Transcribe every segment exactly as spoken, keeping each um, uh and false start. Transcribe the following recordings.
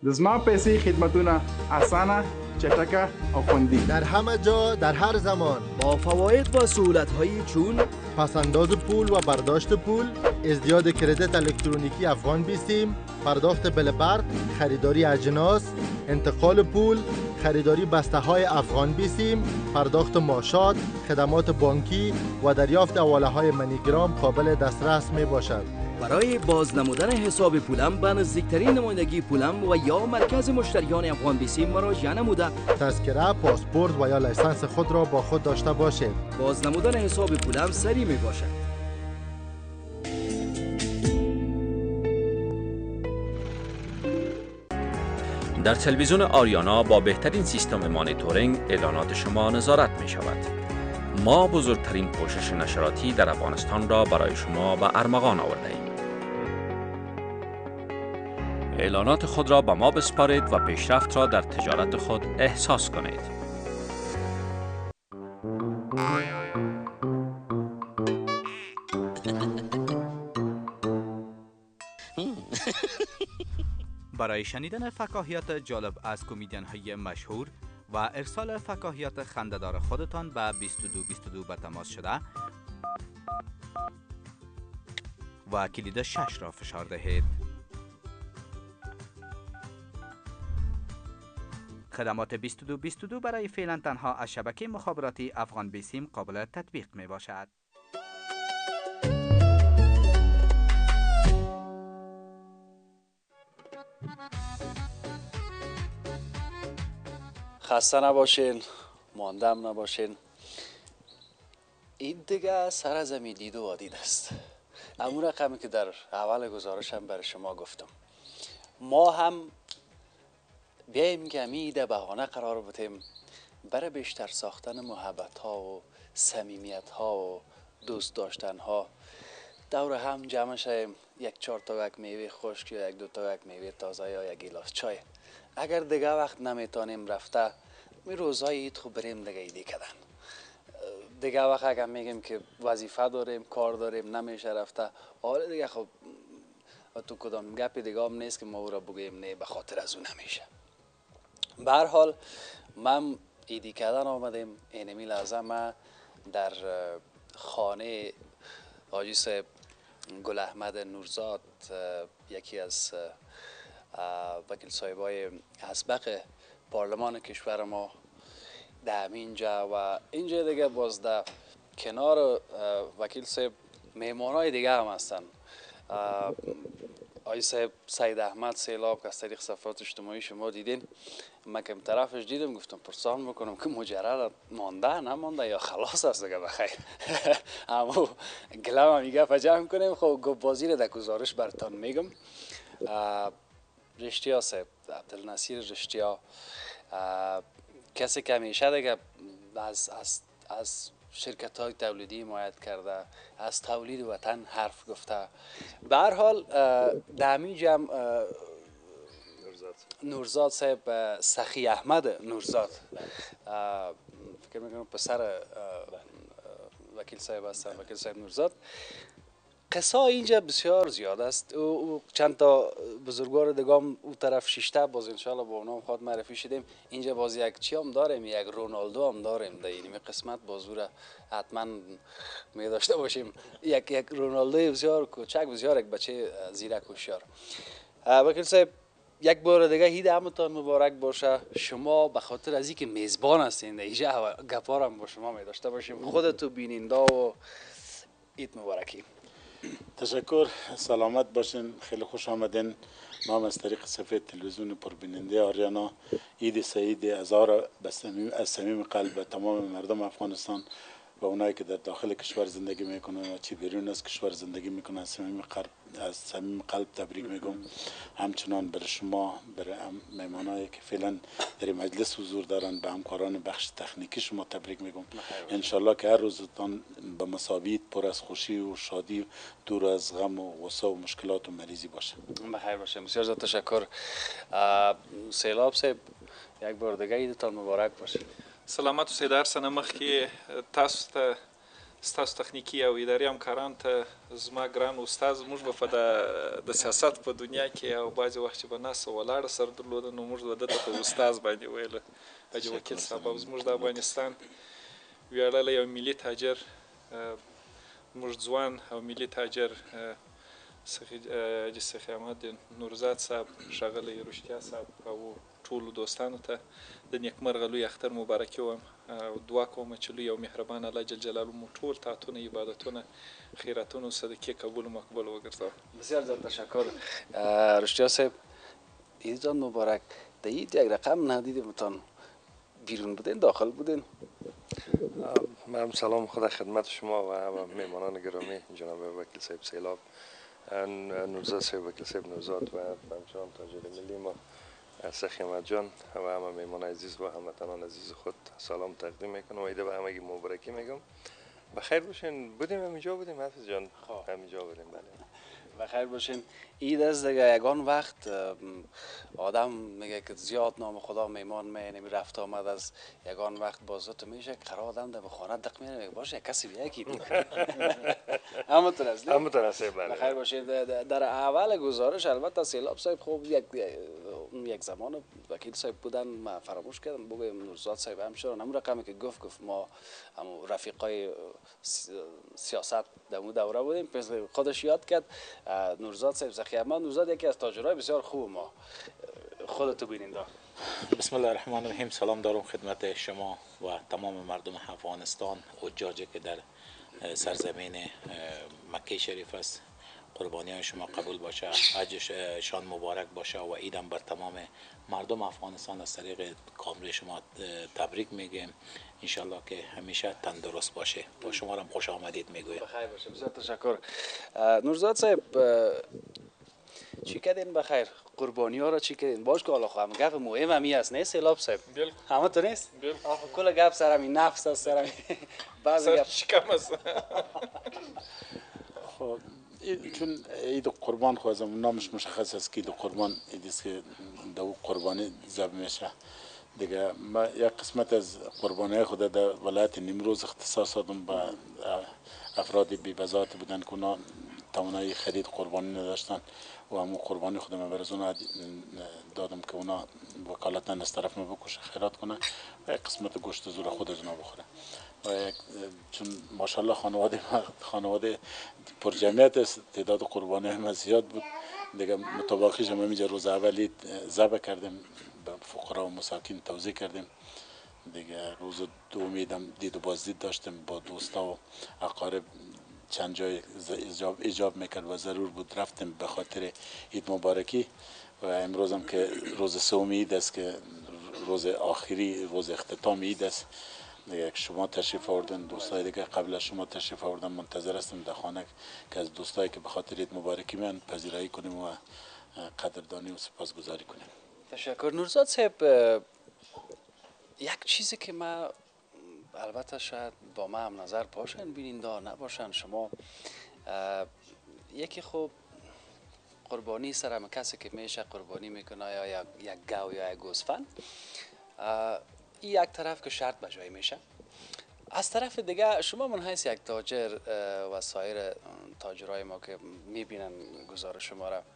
دزما پیسې خدمتونه اسانه، چټکه او خوندي در همه جا در هر زمان با فواید و سهولت‌هایی چون پسنداز پول و برداشت پول، ازدیاد کردیت الکترونیکی افغان بیسیم، پرداخت بل برق، خریداری اجناس، انتقال پول، خریداری بسته های افغان بیسیم، پرداخت معاشات، خدمات بانکی و دریافت حواله های منیگرام قابل دسترس می باشد. برای بازنمودن حساب پولم به نزدیکترین نمایندگی پولم و یا مرکز مشتریان افغان بیسیم مراجعه نموده تذکره، پاسپورت و یا لیسانس خود را با خود داشته باشید. بازنمودن حساب پولم سریع می باشد. در تلویزیون آریانا با بهترین سیستم مانیتورینگ اعلانات شما نظارت می شود. ما بزرگترین پوشش نشراتی در افغانستان را برای شما به ارمغان آورده ایم. اعلانات خود را به ما بسپارید و پیشرفت را در تجارت خود احساس کنید. برای شنیدن فکاهیات جالب از کمدین های مشهور و ارسال فکاهیات خنده‌دار خودتان به بیست و دو بیست و دو به تماس شده و کلید شش را فشار دهید. خدمات بیست و دو بیست و دو برای فعلا تنها از شبکه مخابراتی افغان بیسیم قابل تطبیق می باشد. خسته نباشین، ماندم نباشین. این دیگه سر زمین دید و عادید است. همون رقمی که در اول گزارشم برای شما گفتم، ما هم بیاییم که همی ایده بهانه قرار بدیم برای بیشتر ساختن محبت ها و صمیمیت ها و دوست داشتن ها. دور هم جمع شویم، یک چهار تا یک میوه خشک یا یک دو تا یک میوه تازه یا یک گیلاس چای. اگر دیگه وقت نمیتونیم رفته، می روزای عید خوب بریم دیگه ایدی کردن. دیگه وقت اگر میگیم که وظیفه داریم، کار داریم، نمیشه رفته، حالا دیگه خب تو کدام گپی دیگه هم نیست که ما او را بگوییم نه به خاطر از اون نمیشه. به هر حال من ایدی کردن آمدیم. اینمی لحظه ما در خانه حاجی صاحب گل احمد نورزاد، یکی از وکیل صاحبای اسبق پارلمان کشور ما، در اینجا و اینجا دیگه باز در کنار وکیل صاحب مهمانای دیگه هم هستن. آقای صاحب سید احمد سیلاب که از طریق صفحات اجتماعی شما دیدین، من که طرفش دیدم گفتم پرسان میکنم که مجرد مانده نمانده یا خلاص است دیگه بخیر. اما گلم هم میگه فجاه میکنیم. خب گفت بازی رو در گزارش براتان میگم. رشتیا صاحب، عبدالنصیر رشتیا، کسی که همیشه دیگه از, از, از شرکت های تولیدی حمایت کرده، از تولید وطن حرف گفته. به هر حال در همین جمع نورزاد صاحب، سخی احمد نورزاد، فکر میکنم پسر وکیل صاحب هستن، وکیل صاحب نورزاد. قصه اینجا بسیار زیاد است. او چند تا بزرگوار دیگام او طرف شیشته باز انشالله با اونام خود معرفی شدیم. اینجا باز یک چی هم داریم، یک رونالدو هم داریم در این قسمت. بازو را حتما می داشته باشیم. یک یک رونالدو بسیار کوچک، بسیار یک بچه زیرک هوشیار. وکیل صاحب یک بار دیگه عید همتان مبارک باشه. شما به خاطر از اینکه میزبان هستین اینجا گپارم با شما می داشته باشیم. خودتو بیننده و عید مبارکی. تشکر، سلامت باشین، خیلی خوش آمدین. ما هم از طریق صفحه تلویزیون پربیننده آریانا عید سعید هزار از صمیم قلب تمام مردم افغانستان و اونایی که در داخل کشور زندگی میکنن و چی بیرون از کشور زندگی میکنن از صمیم قلب از صمیم قلب تبریک میگم. همچنان برای شما، برای مهمانایی که فعلا در مجلس حضور دارن، به همکاران بخش تکنیکی شما تبریک میگم. انشالله که هر روزتان به مساوی پر از خوشی و شادی، دور از غم و غصه و مشکلات و مریضی باشه. بخیر باشه. بسیار زیاد تشکر. سیلاب صاحب یک بار دیگه عیدتان مبارک باشه. سلامت اوسئ. در سنه مخکې تاسو ته ستاسو تخنیکی او اداري همکارانو ته زما ګران استاد موږ به په د سیاست په دنیا کې او بعضې وخت چې به ناسته ولاړه سره درلوده نو موږ به ده ته په استاد باندې ویله حاجي وکیل صاحب او زموږ د افغانستان ویاړلی او ملي تاجر موږ ځوان او ملي تاجر حاجي سخي احمد نورزاد صاحب ښاغلی رښتیا صاحب او ټولو دوستانو ته د نیکمرغه لوی اختر مبارکي وایم او دعا کوم چې لوی او مهربان الله جل جلاله مو ټول طاعتونه عبادتونه خیراتونه و صدقې قبول و مقبول وګرځوه. بسیار زیاد تشکر رشتیا صاحب، عیدتان مبارک. در عید یک رقم ندیدمتان، بیرون بودین داخل بودین؟ من سلام خدا خدمت شما و همه میمانان گرامی جناب وکیل صاحب سیلاب، نورزاد صاحب وکیل صاحب نورزاد و همچنان تاجر ملی ما سخی احمد جان و همه میمان عزیز و هموطنان عزیز خود سلام تقدیم میکنم و عید به همگی مبارکی میگم. بخیر باشین. بودیم همینجا بودیم حافظ جان؟ همینجا بودیم. بله بخیر باشین. عید از دیگه یگان وقت آدم میگه که زیاد نام خدا میمان می نمی رفت آمد از یگان وقت بازات میشه قرار آدم در خانه دق می نمیگه باشه کسی بیه کی همونطور است. همونطور است. بله بخیر باشین. در اول گزارش البته سیلاب صاحب خوب یک یک زمان وکیل صاحب بودن ما فراموش کردم بگم نورزاد صاحب همچنان همون رقمی که گفت گفت ما هم رفیقای سیاست در اون دوره بودیم خودش یاد کرد. نورزاد صاحب سخی احمد نورزاد یکی از تاجرای بسیار خوب ما خودتو بینید. بسم الله الرحمن الرحیم. سلام دارم خدمت شما و تمام مردم افغانستان حجاجی که در سرزمین مکه شریف است. قربانیان شما قبول باشه، حجشان مبارک باشه و عیدم بر تمام مردم افغانستان از طریق کامری شما تبریک میگیم. انشالله که همیشه تندرست باشه. با شما هم خوش آمدید میگویم. بخیر باشه. بسیار تشکر. نورزاد صاحب چی کردین بخیر؟ قربانی ها را چی کردین؟ باش که حالا خواهم گپ مهم همی است نه سیلاب صاحب؟ بالکل. همه تو نیست؟ بالکل. آخه کل گپ سر همی نفس است سر همی بعضی گپ شکم است. خب چون عید قربان خو از نامش مشخص است که عید قربان عیدی است که دو قربانی ذبح میشه دیگه. ما یک قسمت از قربانی خود در ولایت نیمروز اختصاص دادم به افراد بی بزاعت بودن که اونا توانایی خرید قربانی نداشتن و همون قربانی خودم برای اونا دادم که اونا وکالتاً از طرف ما بکشه خیرات کنه و یک قسمت گوشت زور خود از اونا بخوره. و چون ماشاءالله خانواده خانواده پر جمعیت است، تعداد قربانی هم زیاد بود دیگه. متباقیش هم اینجا روز اولی ذبح کردیم به فقرا و مساکین توزیع کردیم دیگه. روز دومی هم دید و بازدید داشتیم با دوستا و اقارب، چند جای ایجاب ایجاب میکرد و ضرور بود رفتیم به خاطر عید مبارکی. و امروز هم که روز سوم عید است که روز آخری روز اختتام عید است دیگه. شما تشریف آوردن، دوستای دیگه قبل از شما تشریف آوردن، منتظر هستم در خانه که از دوستایی که به خاطر عید مبارکی میان پذیرایی کنیم و قدردانی و سپاسگزاری کنیم. تشکر. نورزاد صاحب یک چیزی که ما البته شاید با ما هم نظر باشن بیننده نباشن، شما یکی خوب قربانی سر هم کسی که میشه قربانی میکنه یا یک گاو یا یک گوسفند، این یک طرف که شرط بجایی میشه. از طرف دیگه شما من حیث یک تاجر و سایر تاجرای ما که میبینن گزارش شما را،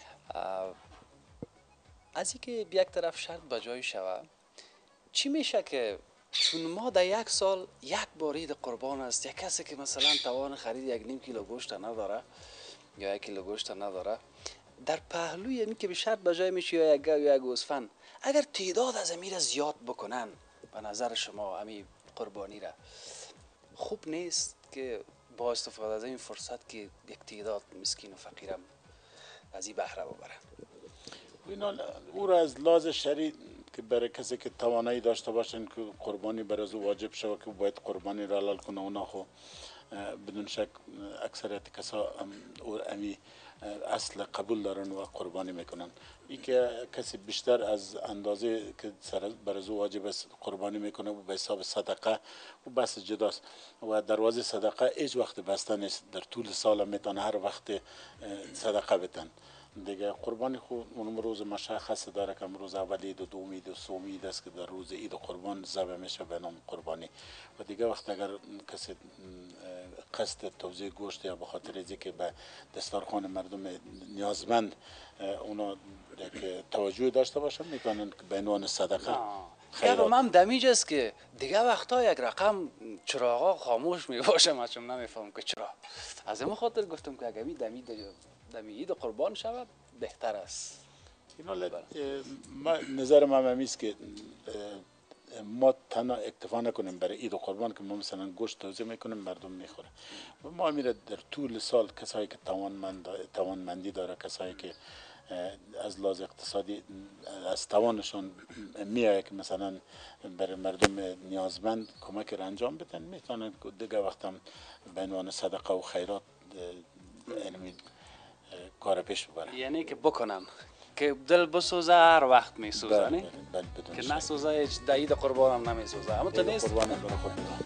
از اینکه یک طرف شرط بجایی شوه چی میشه که چون ما در یک سال یک بار عید قربان است، یک کسی که مثلا توان خرید یک نیم کیلو گوشت نداره یا یک کیلو گوشت نداره، در پهلوی این که به شرط بجای میشه یا یک گاو یا یک گوسفند، اگر تعداد از امیر زیاد بکنن به نظر شما امی قربانی را خوب نیست که با استفاده از این فرصت که یک تعداد مسکین و فقیرم از این بهره ببرن؟ او را از لحاظ شرعی که برای کسی که توانایی داشته باشن که قربانی بر از او واجب شود که باید قربانی را حلال کنه، اونا خو بدون شک اکثریت کسا امی اصل قبول دارن و قربانی میکنن. این که کسی بیشتر از اندازه که بر از او واجب است قربانی میکنه و به حساب صدقه و بس جداست و دروازه صدقه هیچ وقت بسته نیست، در طول سال میتونه هر وقت صدقه بتن دیگه. قربانی خود اون روز مشخص داره که روز اول عید و دوم عید و سوم عید است که در روز عید قربان ذبح میشه به نام قربانی. و دیگه وقت اگر کسی قصد توزیع گوشت یا به خاطر از که به دستارخوان مردم نیازمند اونا که توجه داشته باشن میکنن که به عنوان صدقه خیرات. من دمیج است که دیگه وقتا یک رقم چراغا خاموش می باشه، من چون نمیفهم که چرا. از این خاطر گفتم که اگه دمی دمی عید قربان شود بهتر است. ما نظر من همیست که ما تنها اکتفا نکنیم برای عید و قربان که ما مثلا گوشت توزیع میکنیم مردم میخوره. ما میره در طول سال کسایی که توانمند توانمندی داره، کسایی که از لحاظ اقتصادی از توانشون میایه که مثلا برای مردم نیازمند کمک را انجام بدن، میتونن دیگه وقتم به عنوان صدقه و خیرات علمی کار پیش ببرن. یعنی که بکنن که دل بسوزه هر وقت میسوزه، بله بله که نسوزه هیچ عید قربان هم نمیسوزه. اما تو نیست قربان برای خود